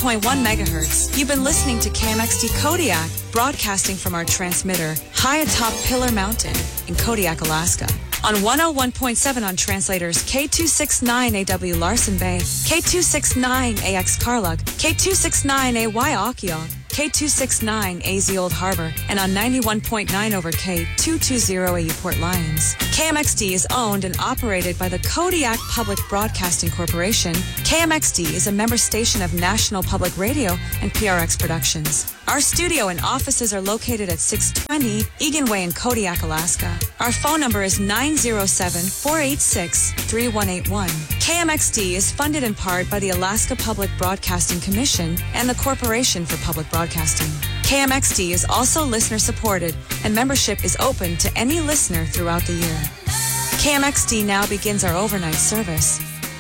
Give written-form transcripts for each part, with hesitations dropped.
megahertz. You've been listening to KMXD Kodiak, broadcasting from our transmitter high atop Pillar Mountain in Kodiak, Alaska. On 101.7 on translators K269AW Larson Bay, K269AX Karluk, K269AY Okiok, K269AZ Old Harbor, and on 91.9 over K220AU Port Lions. KMXD is owned and operated by the Kodiak Public Broadcasting Corporation. KMXD is a member station of National Public Radio and PRX Productions. Our studio and offices are located at 620 Egan Way in Kodiak, Alaska. Our phone number is 907-486-3181. KMXD is funded in part by the Alaska Public Broadcasting Commission and the Corporation for Public Broadcasting. KMXD is also listener supported, and membership is open to any listener throughout the year. KMXD now begins our overnight service.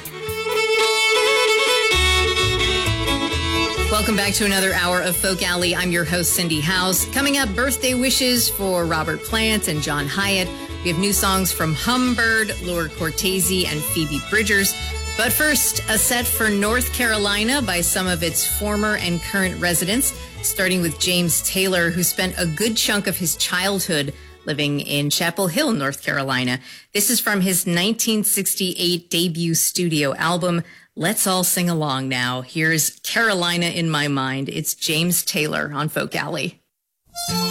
Welcome back to another hour of Folk Alley. I'm your host, Cindy House. Coming up, birthday wishes for Robert Plant and John Hyatt. We have new songs from Humbird, Laura Cortese, and Phoebe Bridgers. But first, a set for North Carolina by some of its former and current residents, starting with James Taylor, who spent a good chunk of his childhood living in Chapel Hill, North Carolina. This is from his 1968 debut studio album. Let's all sing along now. Here's Carolina in My Mind. It's James Taylor on Folk Alley.